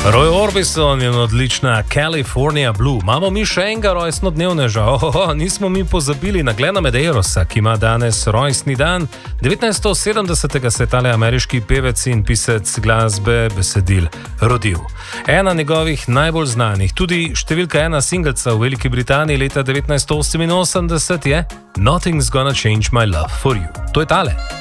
Roy Orbison in odlična California Blue. Imamo mi še enega rojstnodnevneža. Nismo mi pozabili na Glena Medeirosa, ki ima danes rojstni dan. 1970. se je tale ameriški pevec in pisec glasbe besedil rodil. Ena njegovih najbolj znanih, tudi številka ena singelca v Veliki Britaniji leta 1988 je Nothing's Gonna Change My Love For You. To je tale.